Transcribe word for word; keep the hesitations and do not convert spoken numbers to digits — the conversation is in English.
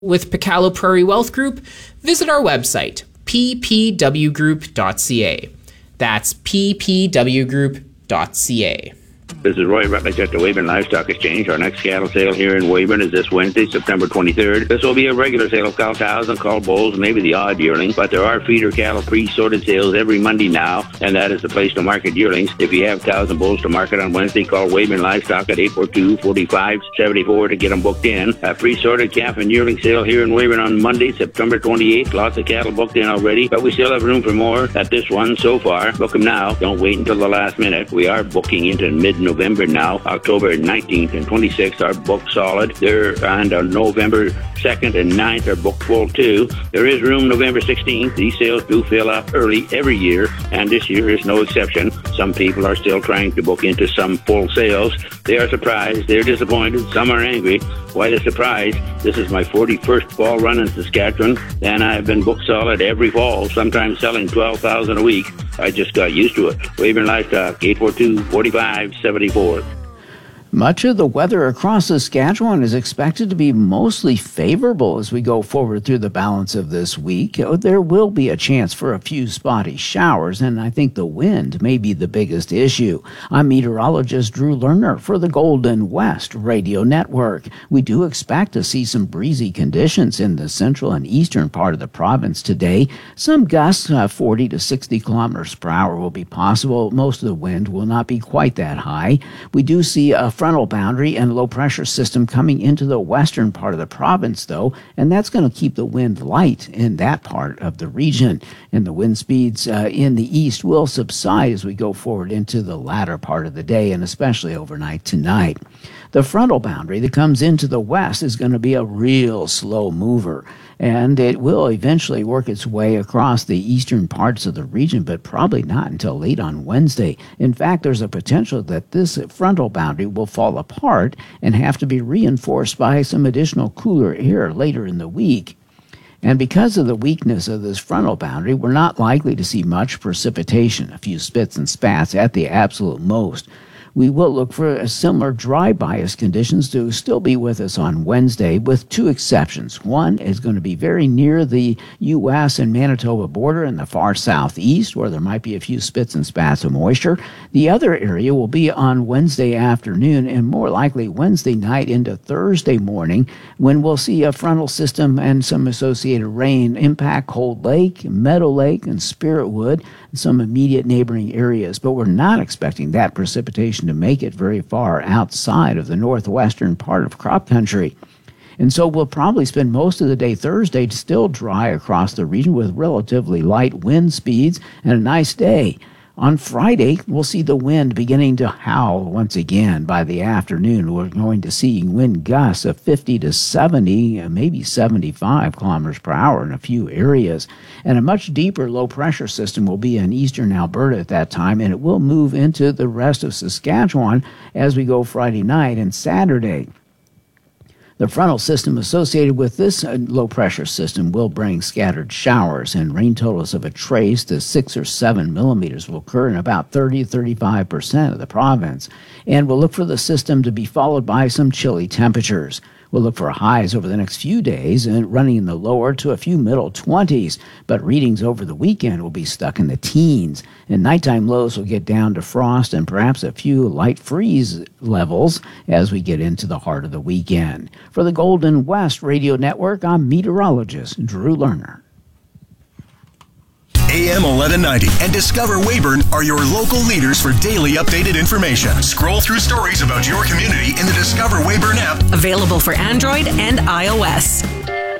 With Pacalo Prairie Wealth Group, visit our website, p p w group dot c a. That's p p w group dot c a. This is Roy Rutledge at the Weyburn Livestock Exchange. Our next cattle sale here in Weyburn is this Wednesday, September twenty-third. This will be a regular sale of cow cows and cull bulls, maybe the odd yearling, but there are feeder cattle pre-sorted sales every Monday now, and that is the place to market yearlings. If you have cows and bulls to market on Wednesday, call Weyburn Livestock at eight four two, four five seven four to get them booked in. A pre-sorted calf and yearling sale here in Weyburn on Monday, September twenty-eighth. Lots of cattle booked in already, but we still have room for more at this one so far. Book them now. Don't wait until the last minute. We are booking into mid-November now. October nineteenth and twenty-sixth are booked solid. They're and on November second and ninth are booked full too. There is room November sixteenth. These sales do fill up early every year, and this year is no exception. Some people are still trying to book into some full sales. They are surprised. They're disappointed. Some are angry. Why the surprise? This is my forty-first fall run in Saskatchewan, and I've been booked solid every fall, sometimes selling twelve thousand a week. I just got used to it. Weyburn Livestock, eight four two, four five seven four. Much of the weather across Saskatchewan is expected to be mostly favorable as we go forward through the balance of this week. There will be a chance for a few spotty showers, and I think the wind may be the biggest issue. I'm meteorologist Drew Lerner for the Golden West Radio Network. We do expect to see some breezy conditions in the central and eastern part of the province today. Some gusts, uh, forty to sixty kilometers per hour, will be possible. Most of the wind will not be quite that high. We do see a frontal boundary and low pressure system coming into the western part of the province, though, and that's going to keep the wind light in that part of the region. And the wind speeds uh, in the east will subside as we go forward into the latter part of the day, and especially overnight tonight. The frontal boundary that comes into the west is going to be a real slow mover, and it will eventually work its way across the eastern parts of the region, but probably not until late on Wednesday. In fact, there's a potential that this frontal boundary will fall apart and have to be reinforced by some additional cooler air later in the week. And because of the weakness of this frontal boundary, we're not likely to see much precipitation, a few spits and spats at the absolute most. We will look for a similar dry bias conditions to still be with us on Wednesday, with two exceptions. One is going to be very near the U S and Manitoba border in the far southeast, where there might be a few spits and spats of moisture. The other area will be on Wednesday afternoon and more likely Wednesday night into Thursday morning, when we'll see a frontal system and some associated rain impact Cold Lake, Meadow Lake, and Spiritwood, and some immediate neighboring areas. But we're not expecting that precipitation to make it very far outside of the northwestern part of crop country. And so we'll probably spend most of the day Thursday still dry across the region with relatively light wind speeds and a nice day. On Friday, we'll see the wind beginning to howl once again. By the afternoon, we're going to see wind gusts of fifty to seventy, maybe seventy-five kilometers per hour in a few areas. And a much deeper low-pressure system will be in eastern Alberta at that time, and it will move into the rest of Saskatchewan as we go Friday night and Saturday. The frontal system associated with this low-pressure system will bring scattered showers, and rain totals of a trace to six or seven millimeters will occur in about thirty to thirty-five percent of the province. And we'll look for the system to be followed by some chilly temperatures. We'll look for highs over the next few days and running in the lower to a few middle twenties, but readings over the weekend will be stuck in the teens, and nighttime lows will get down to frost and perhaps a few light freeze levels as we get into the heart of the weekend. For the Golden West Radio Network, I'm meteorologist Drew Lerner. A M eleven ninety and Discover Weyburn are your local leaders for daily updated information. Scroll through stories about your community in the Discover Weyburn app. Available for Android and iOS.